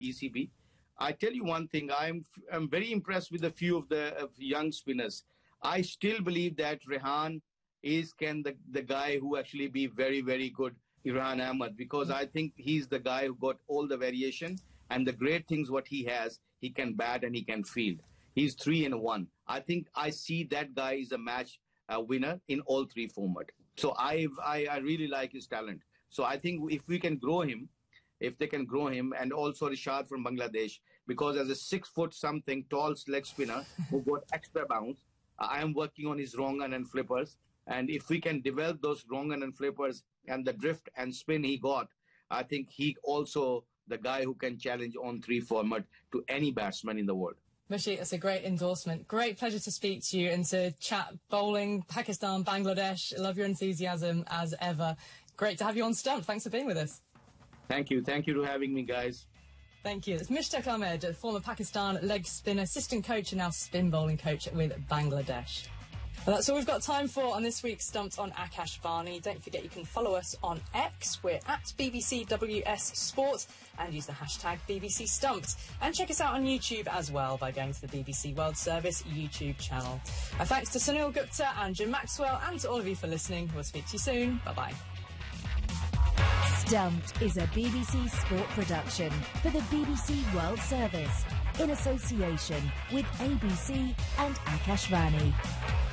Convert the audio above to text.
ECB. I tell you one thing, I'm very impressed with a few of the young spinners. I still believe that Rehan can the guy who actually be very, very good, Rehan Ahmed, because I think he's the guy who got all the variation and the great things what he has, he can bat and he can field. He's 3-in-1. I think I see that guy is a match winner in all three formats. So I really like his talent. So I think if we can grow him, if they can grow him, and also Rishad from Bangladesh, because as a 6-foot something tall leg spinner who got extra bounce, I am working on his wrong and flippers. And if we can develop those wrong and flippers and the drift and spin he got, I think he also the guy who can challenge on 3 format to any batsman in the world. Mushfiq, that's a great endorsement. Great pleasure to speak to you and to chat bowling, Pakistan, Bangladesh. Love your enthusiasm as ever. Great to have you on Stump. Thanks for being with us. Thank you. Thank you for having me, guys. Thank you. It's Mushtaq Ahmed, a former Pakistan leg spinner, assistant coach and now spin bowling coach with Bangladesh. Well, that's all we've got time for on this week's Stumped on Akash Varney. Don't forget you can follow us on X. We're at BBCWS Sport and use the hashtag BBC Stumped. And check us out on YouTube as well by going to the BBC World Service YouTube channel. Thanks to Sunil Gupta and Jim Maxwell and to all of you for listening. We'll speak to you soon. Bye-bye. Stumped is a BBC Sport production for the BBC World Service in association with ABC and Akash Varney.